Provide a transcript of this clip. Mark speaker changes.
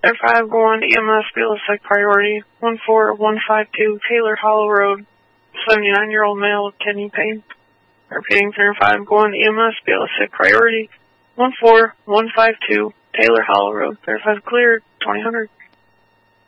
Speaker 1: 5, go on to EMS, Bailiff priority. 14152 Taylor Hollow Road. 79-year-old male with kidney pain. Repeating 5, go on to EMS, Bailiff priority. 14152 Taylor Hollow Road. 5 cleared, 2000.